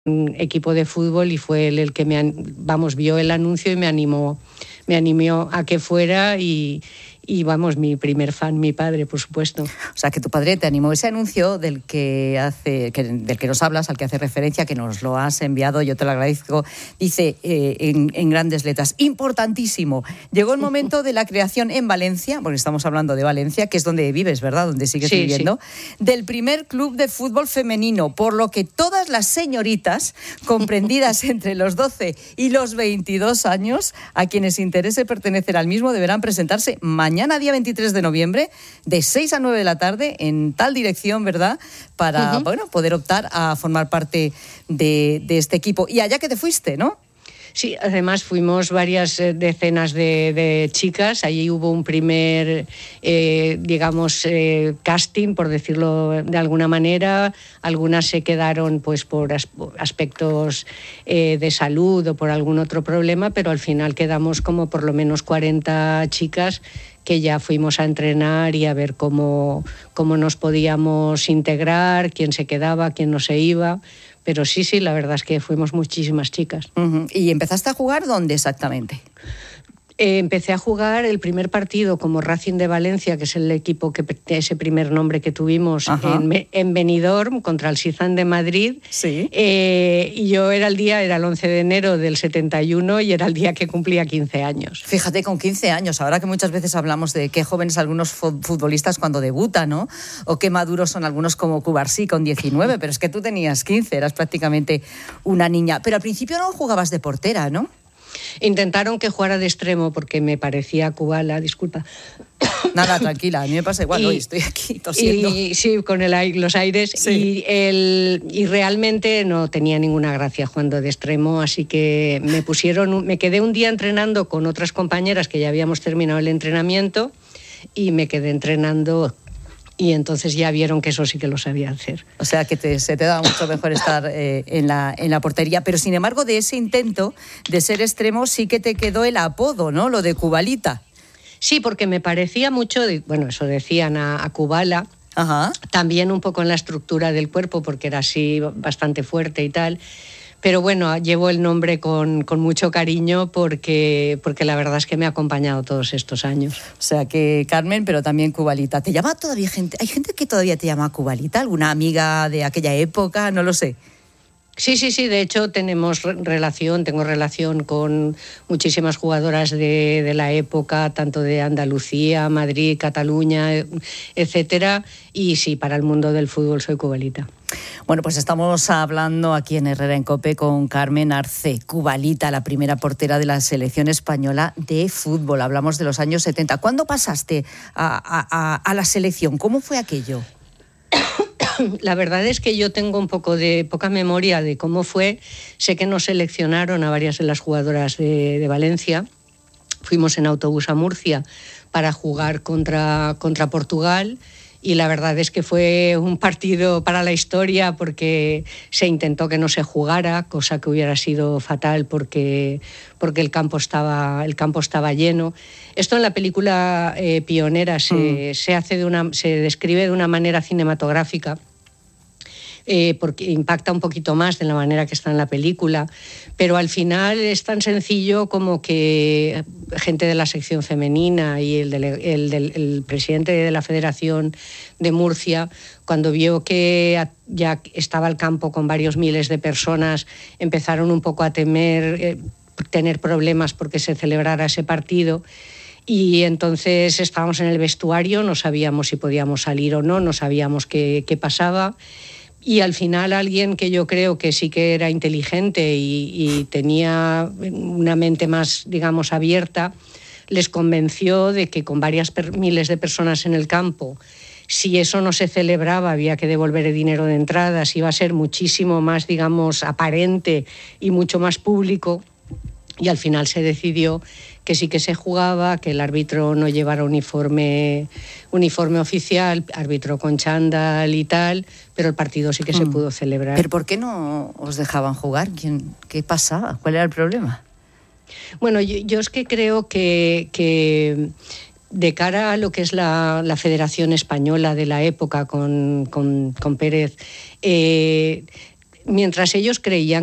equipo de fútbol y fue él el que vio el anuncio y me animó a que fuera y mi primer fan, mi padre, por supuesto. O sea, que tu padre te animó. Ese anuncio del que nos hablas, al que hace referencia, que nos lo has enviado, yo te lo agradezco, dice en grandes letras, importantísimo. Llegó el momento de la creación en Valencia, porque estamos hablando de Valencia, que es donde vives, ¿verdad? Donde sigues viviendo, del primer club de fútbol femenino, por lo que todas las señoritas comprendidas entre los 12 y los 22 años, a quienes interese pertenecer al mismo, deberán presentarse mañana, día 23 de noviembre, de 6 a 9 de la tarde, en tal dirección, ¿verdad?, para poder optar a formar parte de este equipo. Y allá que te fuiste, ¿no? Sí, además fuimos varias decenas de chicas. Allí hubo un primer, casting, por decirlo de alguna manera. Algunas se quedaron pues por aspectos de salud o por algún otro problema, pero al final quedamos como por lo menos 40 chicas que ya fuimos a entrenar y a ver cómo nos podíamos integrar, quién se quedaba, quién no se iba. Pero sí, la verdad es que fuimos muchísimas chicas. Uh-huh. ¿Y empezaste a jugar dónde exactamente? Empecé a jugar el primer partido como Racing de Valencia, que es el equipo ese primer nombre que tuvimos, en Benidorm contra el Sizan de Madrid. Sí. Y yo era el 11 de enero del 71 y era el día que cumplía 15 años. Fíjate, con 15 años, ahora que muchas veces hablamos de qué jóvenes algunos futbolistas cuando debutan, ¿no? O qué maduros son algunos como Cubarsí con 19, pero es que tú tenías 15, eras prácticamente una niña. Pero al principio no jugabas de portera, ¿no? Intentaron que jugara de extremo porque me parecía Kubala, disculpa. Nada, tranquila, a mí me pasa igual, hoy estoy aquí tosiendo. Sí, con los aires. Sí. Y realmente no tenía ninguna gracia jugando de extremo, así que me quedé un día entrenando con otras compañeras que ya habíamos terminado el entrenamiento y me quedé entrenando. Y entonces ya vieron que eso sí que lo sabía hacer. O sea, que se te da mucho mejor estar en la portería. Pero, sin embargo, de ese intento de ser extremo sí que te quedó el apodo, ¿no? Lo de Kubalita. Sí, porque me parecía mucho, eso decían a Kubala. Ajá. También un poco en la estructura del cuerpo, porque era así bastante fuerte y tal. Pero bueno, llevo el nombre con mucho cariño porque la verdad es que me ha acompañado todos estos años. O sea que Carmen, pero también Kubalita. ¿Te llama todavía gente? ¿Hay gente que todavía te llama Kubalita? ¿Alguna amiga de aquella época? No lo sé. Sí, de hecho tengo relación con muchísimas jugadoras de la época, tanto de Andalucía, Madrid, Cataluña, etcétera, y sí, para el mundo del fútbol soy Kubalita. Bueno, pues estamos hablando aquí en Herrera en COPE con Carmen Arce, Kubalita, la primera portera de la selección española de fútbol. Hablamos de los años 70. ¿Cuándo pasaste a la selección? ¿Cómo fue aquello? La verdad es que yo tengo un poco de poca memoria de cómo fue. Sé que nos seleccionaron a varias de las jugadoras de Valencia. Fuimos en autobús a Murcia para jugar contra Portugal y la verdad es que fue un partido para la historia porque se intentó que no se jugara, cosa que hubiera sido fatal porque el campo estaba lleno. Esto en la película Pionera se describe de una manera cinematográfica, porque impacta un poquito más de la manera que está en la película, pero al final es tan sencillo como que gente de la sección femenina y el presidente de la Federación de Murcia, cuando vio que ya estaba el campo con varios miles de personas, empezaron un poco a temer tener problemas porque se celebrara ese partido. Y entonces estábamos en el vestuario, no sabíamos si podíamos salir o no sabíamos qué pasaba. Y al final alguien que yo creo que sí que era inteligente y tenía una mente más, digamos, abierta, les convenció de que con varias miles de personas en el campo, si eso no se celebraba, había que devolver el dinero de entradas, iba a ser muchísimo más, digamos, aparente y mucho más público. Y al final se decidió que sí que se jugaba, que el árbitro no llevara uniforme oficial, árbitro con chándal y tal, pero el partido sí que se pudo celebrar. ¿Pero por qué no os dejaban jugar? ¿Qué pasaba? ¿Cuál era el problema? Bueno, yo es que creo que de cara a lo que es la Federación Española de la época con Pérez, mientras ellos creían